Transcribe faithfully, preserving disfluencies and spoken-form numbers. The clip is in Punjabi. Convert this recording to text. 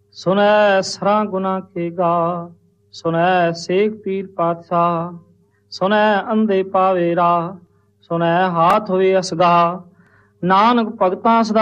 ਸੁਣੈ ਸਰਾਂ ਗੁਨਾ ਕੇ ਗਾ, ਸੁਣੈ ਸੇਖ ਪੀਰ ਪਾਤਸ਼ਾਹ, ਸੁਣੈ ਅੰਧੇ ਪਾਵੇ ਰਾਹ, ਸੁਣੈ ਹਾਥ ਹੋਏ ਅਸਗਾ, ਨਾਨਕ ਭਗਤਾਂ ਸਦਾ